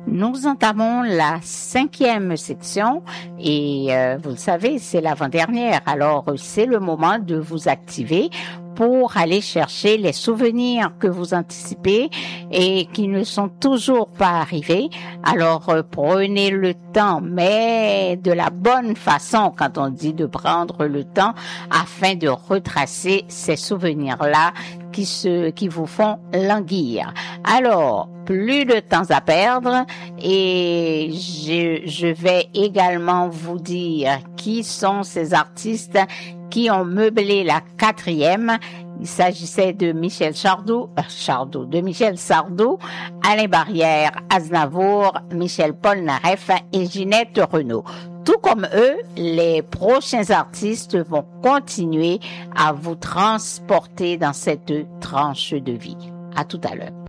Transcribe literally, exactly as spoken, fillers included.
Nous entamons la cinquième section et euh, vous le savez, c'est l'avant-dernière. Alors, c'est le moment de vous activer pour aller chercher les souvenirs que vous anticipez et qui ne sont toujours pas arrivés. Alors, euh, prenez le temps, mais de la bonne façon, quand on dit de prendre le temps, afin de retracer ces souvenirs-là qui se, qui vous font languir. Alors, plus de temps à perdre et je, je vais également vous dire qui sont ces artistes qui ont meublé la quatrième. Il s'agissait de Michel Sardou, euh, Sardou, de Michel Sardou, Alain Barrière, Aznavour, Michel Polnareff et Ginette Renaud. Tout comme eux, les prochains artistes vont continuer à vous transporter dans cette tranche de vie. À tout à l'heure.